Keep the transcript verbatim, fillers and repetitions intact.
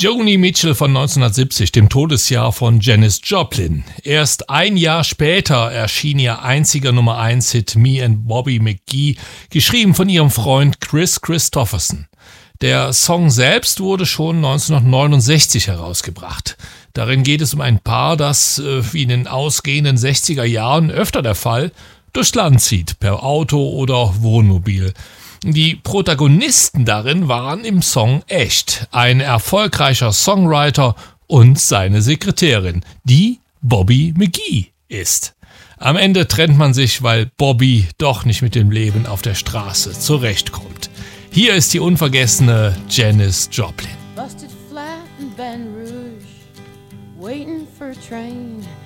Joni Mitchell von neunzehnhundertsiebzig, dem Todesjahr von Janis Joplin. Erst ein Jahr später erschien ihr einziger Nummer eins Hit Me and Bobby McGee, geschrieben von ihrem Freund Kris Kristofferson. Der Song selbst wurde schon neunzehnhundertneunundsechzig herausgebracht. Darin geht es um ein Paar, das, wie in den ausgehenden sechziger Jahren öfter der Fall, durchs Land zieht, per Auto oder Wohnmobil. Die Protagonisten darin waren im Song echt. Ein erfolgreicher Songwriter und seine Sekretärin, die Bobby McGee ist. Am Ende trennt man sich, weil Bobby doch nicht mit dem Leben auf der Straße zurechtkommt. Hier ist die unvergessene Janis Joplin. Busted flat in Baton Rouge, waiting for a train.